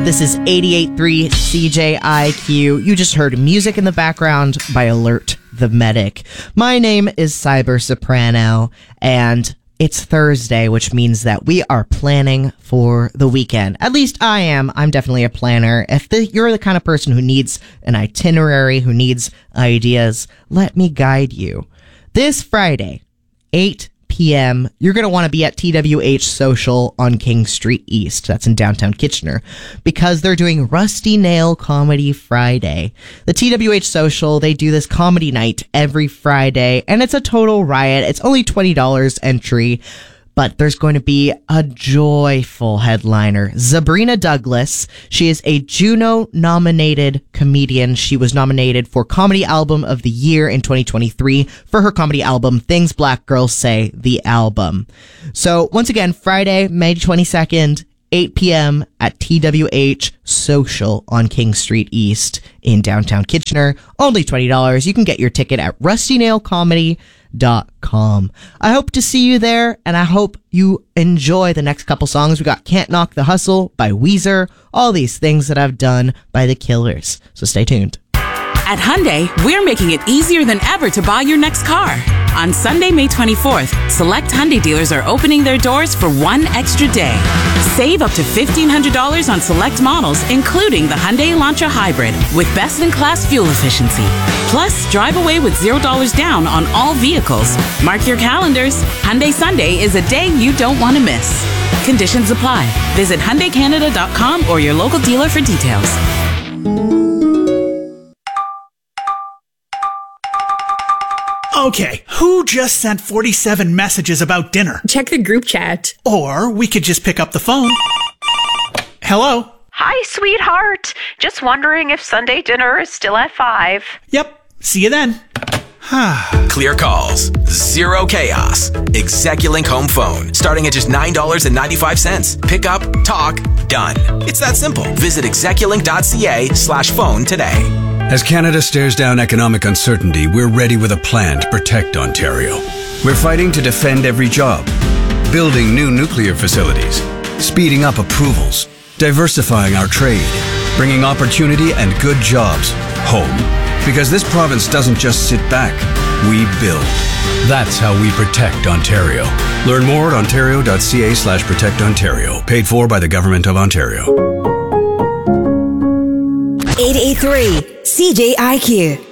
This is 88.3 CJIQ. You just heard music in the background by Alert the Medic. My name is Cyber Soprano, and it's Thursday, which means that we are planning for the weekend. At least I am. I'm definitely a planner. If you're the kind of person who needs an itinerary, who needs ideas, let me guide you. This Friday, 8 p.m., you're going to want to be at TWH Social on King Street East. That's in downtown Kitchener, because they're doing Rusty Nail Comedy Friday. The TWH Social, they do this comedy night every Friday, and it's a total riot. It's only $20 entry, but there's going to be a joyful headliner. Sabrina Douglas. She is a Juno-nominated comedian. She was nominated for Comedy Album of the Year in 2023 for her comedy album, Things Black Girls Say, the album. So, once again, Friday, May 22nd, 8 p.m. at TWH Social on King Street East in downtown Kitchener. Only $20. You can get your ticket at rustynailcomedy.com. I hope to see you there, and I hope you enjoy the next couple songs. We got Can't Knock the Hustle by Weezer, all these things that I've done by The Killers. So stay tuned. At Hyundai, we're making it easier than ever to buy your next car. On Sunday, May 24th, select Hyundai dealers are opening their doors for one extra day. Save up to $1,500 on select models, including the Hyundai Elantra Hybrid, with best-in-class fuel efficiency. Plus, drive away with $0 down on all vehicles. Mark your calendars. Hyundai Sunday is a day you don't want to miss. Conditions apply. Visit HyundaiCanada.com or your local dealer for details. Okay, who just sent 47 messages about dinner? Check the group chat. Or we could just pick up the phone. Hello? Hi, sweetheart. Just wondering if Sunday dinner is still at 5. Yep, see you then. Clear calls, zero chaos. Execulink Home Phone, starting at just $9.95. Pick up, talk, done. It's that simple. Visit execulink.ca/phone today. As Canada stares down economic uncertainty, we're ready with a plan to protect Ontario. We're fighting to defend every job, building new nuclear facilities, speeding up approvals, diversifying our trade, bringing opportunity and good jobs home. Because this province doesn't just sit back, we build. That's how we protect Ontario. Learn more at ontario.ca/protectontario. Paid for by the Government of Ontario. 88.3 CJIQ.